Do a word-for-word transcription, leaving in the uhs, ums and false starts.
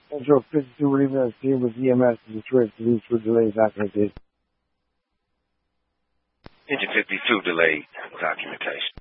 Metro fifty-two Revenge team with E M S in Detroit police for delayed documentation. Engine fifty-two delayed documentation.